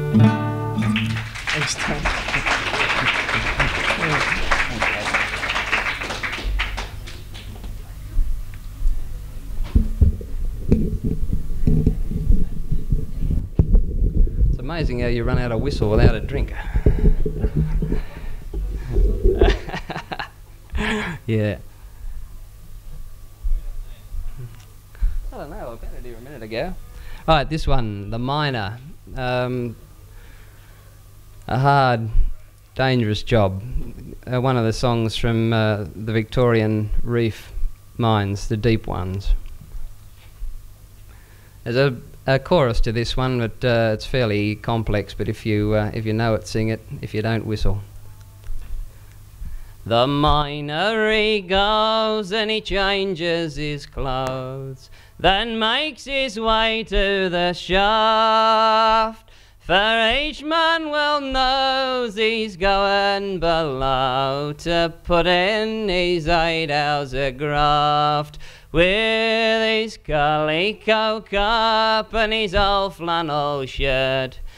Thanks, Tom. It's amazing how you run out of whistle without a drink. Yeah. I don't know, I found it here a minute ago. Alright, this one, The Miner. A hard, dangerous job. One of the songs from the Victorian reef mines, the deep ones. There's a chorus to this one, but it's fairly complex, but if you know it, sing it. If you don't, whistle. The miner he goes and he changes his clothes, then makes his way to the shaft, for each man well knows he's going below to put in his 8 hours of graft. With his calico cap and his old flannel shirt,